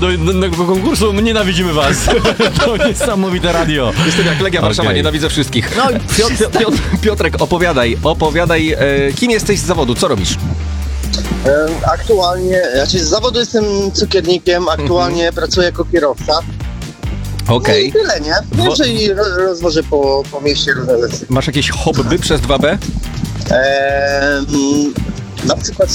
do innego konkursu, my nienawidzimy was. To niesamowite radio. Jestem jak Legia Warszawa, nienawidzę wszystkich. No Piotrek, opowiadaj, kim jesteś z zawodu, co robisz? Aktualnie, z zawodu jestem cukiernikiem, aktualnie pracuję jako kierowca. Okej. I tyle, nie? Więcej rozwożę po mieście różne rzeczy. Masz jakieś hobby przez 2B? Na przykład